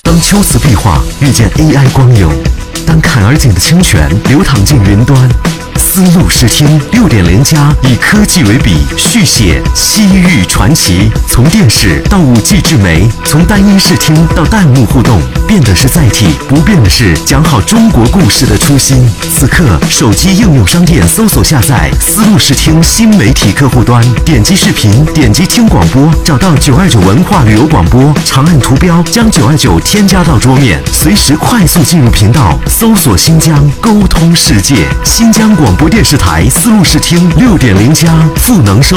当秋瓷壁画遇见 AI 光影，当坎儿井的清泉流淌进云端，丝路视听6.0+以科技为笔，续写西域传奇。从电视到5G 智媒，从单音视听到弹幕互动，变的是载体，不变的是讲好中国故事的初心。此刻，手机应用商店搜索下载丝路视听新媒体客户端，点击视频，点击听广播，找到929文化旅游广播，长按图标将929添加到桌面，随时快速进入频道，搜索新疆，沟通世界。新疆广播电视台丝路视听6.0+赋能生。